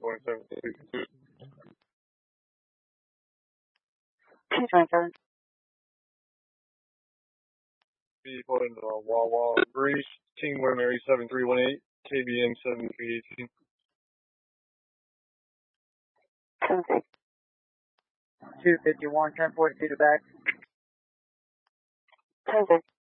2.7. 227. Vehicle in Wawa, Greece, Team Where Mary 7318, KBN 7318. 251, 1042 to back. 10-6.